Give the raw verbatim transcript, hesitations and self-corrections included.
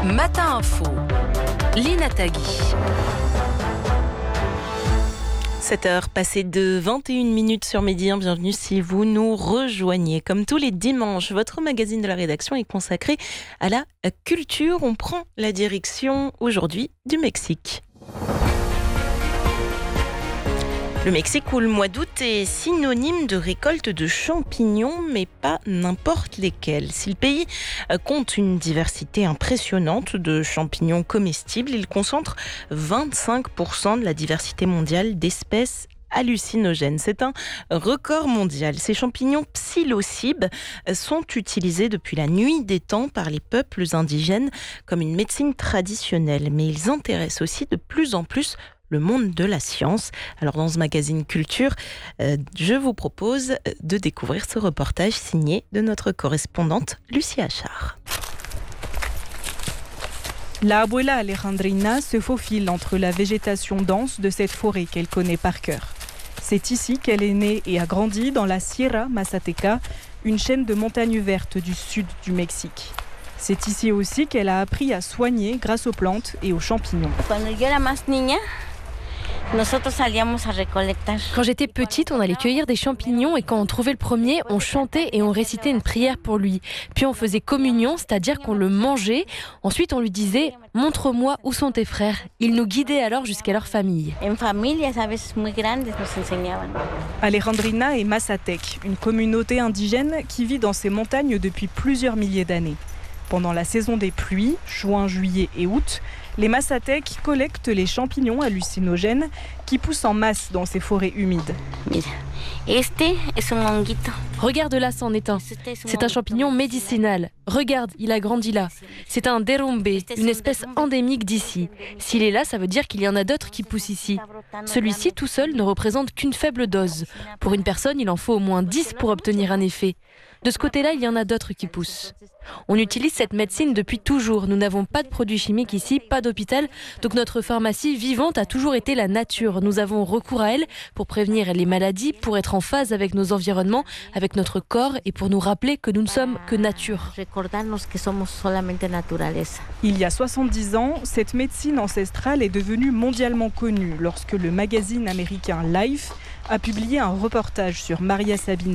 Matin Info, Lina Tagui. sept heures passées de vingt et une minutes sur Midi. Bienvenue si vous nous rejoignez. Comme tous les dimanches, votre magazine de la rédaction est consacré à la culture. On prend la direction aujourd'hui du Mexique. Le Mexique où le mois d'août est synonyme de récolte de champignons, mais pas n'importe lesquels. Si le pays compte une diversité impressionnante de champignons comestibles, il concentre vingt-cinq pour cent de la diversité mondiale d'espèces hallucinogènes. C'est un record mondial. Ces champignons psilocybes sont utilisés depuis la nuit des temps par les peuples indigènes comme une médecine traditionnelle, mais ils intéressent aussi de plus en plus le monde de la science. Alors dans ce magazine Culture, euh, je vous propose de découvrir ce reportage signé de notre correspondante Lucie Achard. La abuela Alejandrina se faufile entre la végétation dense de cette forêt qu'elle connaît par cœur. C'est ici qu'elle est née et a grandi dans la Sierra Mazateca, une chaîne de montagnes vertes du sud du Mexique. C'est ici aussi qu'elle a appris à soigner grâce aux plantes et aux champignons. Quand j'étais petite, on allait cueillir des champignons et quand on trouvait le premier, on chantait et on récitait une prière pour lui. Puis on faisait communion, c'est-à-dire qu'on le mangeait. Ensuite, on lui disait « Montre-moi où sont tes frères ». Il nous guidait alors jusqu'à leur famille. Alejandrina est Mazatec, une communauté indigène qui vit dans ces montagnes depuis plusieurs milliers d'années. Pendant la saison des pluies, juin, juillet et août, les Mazatecs collectent les champignons hallucinogènes qui poussent en masse dans ces forêts humides. Regarde là, c'en est un. C'est un champignon médicinal. Regarde, il a grandi là. C'est un derrumbe, une espèce endémique d'ici. S'il est là, ça veut dire qu'il y en a d'autres qui poussent ici. Celui-ci, tout seul, ne représente qu'une faible dose. Pour une personne, il en faut au moins dix pour obtenir un effet. De ce côté-là, il y en a d'autres qui poussent. On utilise cette médecine depuis toujours. Nous n'avons pas de produits chimiques ici, pas d'hôpital. Donc notre pharmacie vivante a toujours été la nature. Nous avons recours à elle pour prévenir les maladies, pour être en phase avec nos environnements, avec notre corps et pour nous rappeler que nous ne sommes que nature. Il y a soixante-dix ans, cette médecine ancestrale est devenue mondialement connue lorsque le magazine américain Life a publié un reportage sur Maria Sabina,